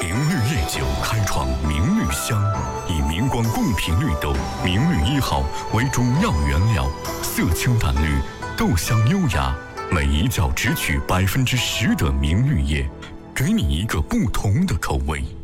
明绿烈酒开创明绿香，以明光贡品绿豆明绿1号为主要原料，色清淡绿，豆香优雅，每一角只取10%的明绿叶，给你一个不同的口味。